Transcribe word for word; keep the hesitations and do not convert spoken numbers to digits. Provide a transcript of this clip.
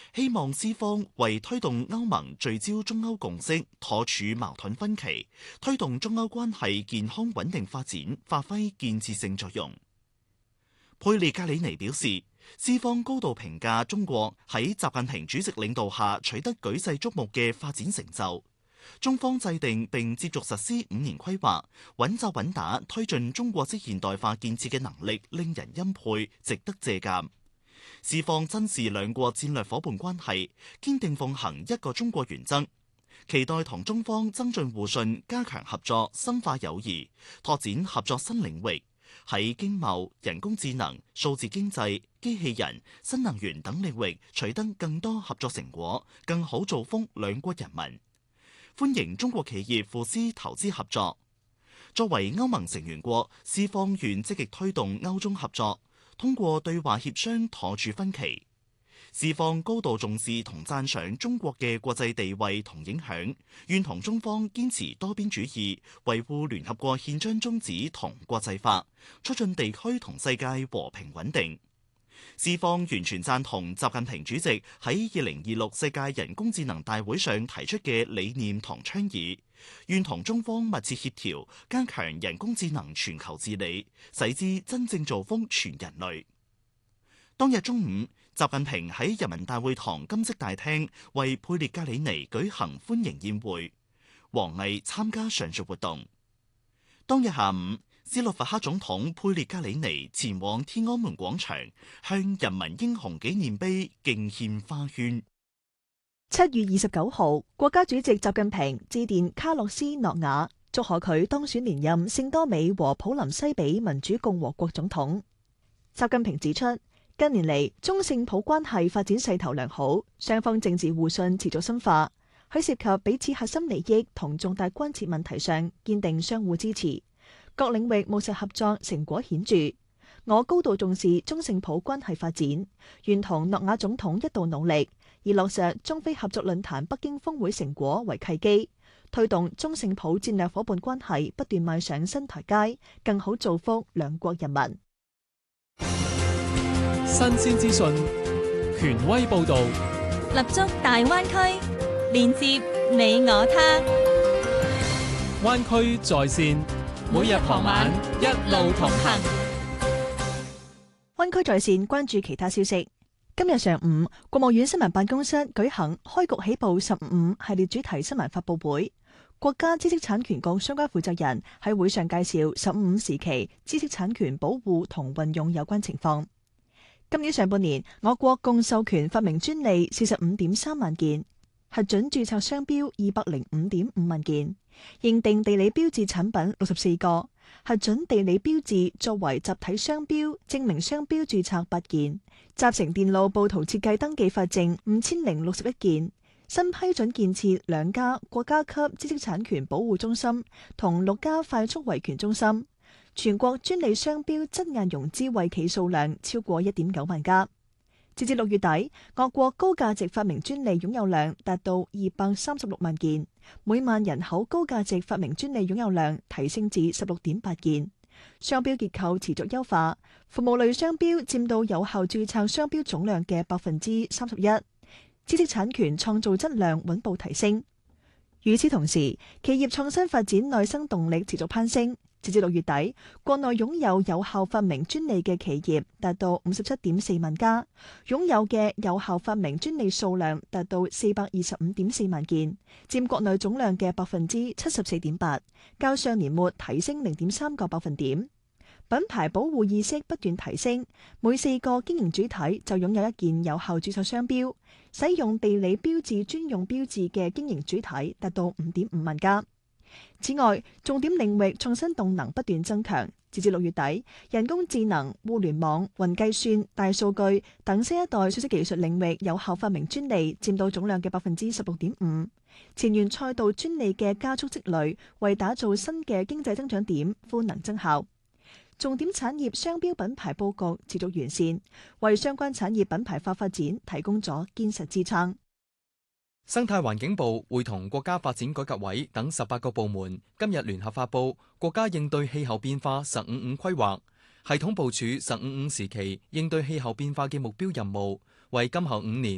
希望資方為推動歐盟聚焦中歐共識、妥處矛盾分歧、推動中歐關係健康穩定發展發揮建設性作用。佩列格里尼表示，資方高度評價中國喺習近平主席領導下取得舉世矚目嘅發展成就。中方制定並接續實施五年規劃，穩紮穩打推進中國式現代化建設嘅能力令人欽佩，值得借鑑。資方珍視兩國戰略夥伴關係，堅定奉行一個中國原則，期待同中方增進互信，加強合作，深化友誼，拓展合作新領域，喺經貿、人工智能、數字經濟、機器人、新能源等領域取得更多合作成果，更好造福兩國人民。歡迎中國企業赴司投資合作。作為歐盟成員國，資方願積極推動歐中合作，通過對話協商妥處分歧。資方高度重視同讚賞中國嘅國際地位同影響，願同中方堅持多邊主義，維護聯合國憲章宗旨同國際法，促進地區同世界和平穩定。資方完全贊同習近平主席喺二零二六世界人工智能大會上提出嘅理念同倡議，願同中方密切協調，加強人工智能全球治理，使之真正造福全人類。當日中午，習近平喺人民大會堂金色大廳為佩列格里尼舉行歡迎宴會，王毅參加上述活動。當日下午，斯洛伐克總統佩列格里尼前往天安門廣場，向人民英雄紀念碑敬獻花圈。 七月二十九號，國家主席習近平致電卡洛斯諾瓦，祝賀佢當選連任聖多美和普林西比民主共和國總統。習近平指出，近年嚟中聖普關係發展勢頭良好，雙方政治互信持續深化，喺涉及彼此核心利益同重大關切問題上堅定相互支持。各領域務實合作成果顯著，我高度重視中聖普關係發展，願同諾瓦總統一道努力，以落實中非合作論壇北京峰會成果為契機，推動中聖普戰略夥伴關係不斷邁上新台階，更好造福兩國人民。 新鮮資訊，權威報導， 立足大灣區，連接你我他。 灣區在線。每日傍晚一路同行。 灣區在線關注其他消息。今日上午，國務院新聞辦公室舉行開局起步十五系列主題新聞發佈會，國家知識產權局相關負責人喺會上介紹十五時期知識產權保護同運用有關情況。今年上半年，我國共授權發明專利四十五點三萬件，核准註冊商標二百零五點五萬件，認定地理標誌產品六十四個，核准地理標誌作為集體商標、證明商標註冊八件，集成電路佈圖設計登記法證五千零六十一件，新批准建設兩家國家級知識產權保護中心同六家快速維權中心，全國專利商標質押融資惠企數量超過一點九萬家。截至六月底，我國高價值發明專利擁有量達到二百三十六萬件，每萬人口高價值發明專利擁有量提升至十六點八件。商標結構持續優化，服務類商標佔到有效註冊商標總量嘅百分之三十一，知識產權創造質量穩步提升。與此同時，企業創新發展內生動力持續攀升。截至六月底，國內擁有有效發明專利嘅企業達到五十七點四萬家，擁有嘅有效發明專利數量達到四百二十五點四萬件，佔國內總量嘅百分之七十四點八，較上年末提升零點三個百分點。品牌保護意識不斷提升，每四個經營主體就擁有一件有效註冊商標，使用地理標誌專用標誌嘅經營主體達到五點五萬家。此外，重點領域創新動能不斷增強。截至六月底，人工智能、互聯網、雲計算、大數據等新一代信息技術領域有效發明專利佔到總量嘅百分之十六點五。前沿賽道專利嘅加速積累，為打造新嘅經濟增長點賦能增效。重點產業商標品牌佈局持續完善，為相關產業品牌化發展提供咗堅實支撐。 生態環境部會同國家發展改革委等十八個部門今日聯合發布國家應對氣候變化“十五五”規劃，系統部署“十五五”時期應對氣候變化嘅目標任務，為今後五年